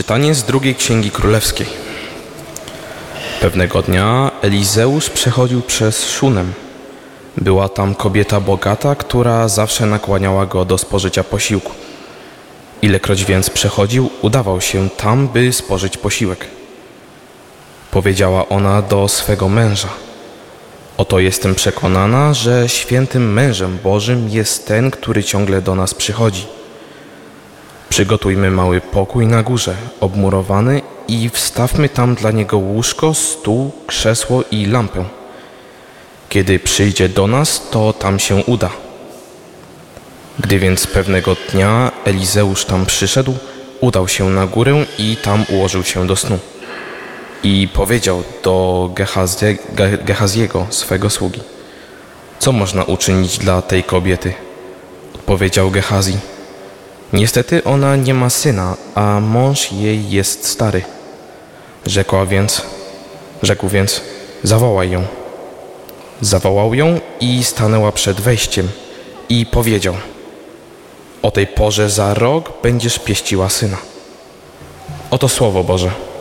Czytanie z drugiej Księgi Królewskiej. Pewnego dnia Elizeusz przechodził przez Szunem. Była tam kobieta bogata, która zawsze nakłaniała go do spożycia posiłku. Ilekroć więc przechodził, udawał się tam, by spożyć posiłek. Powiedziała ona do swego męża: oto jestem przekonana, że świętym mężem Bożym jest ten, który ciągle do nas przychodzi. Przygotujmy mały pokój na górze, obmurowany, i wstawmy tam dla niego łóżko, stół, krzesło i lampę. Kiedy przyjdzie do nas, to tam się uda. Gdy więc pewnego dnia Elizeusz tam przyszedł, udał się na górę i tam ułożył się do snu. I powiedział do Gehaziego, swego sługi: co można uczynić dla tej kobiety? Odpowiedział Gehazi: niestety ona nie ma syna, a mąż jej jest stary. Rzekł więc: zawołaj ją. Zawołał ją i stanęła przed wejściem i powiedział: o tej porze za rok będziesz pieściła syna. Oto słowo Boże.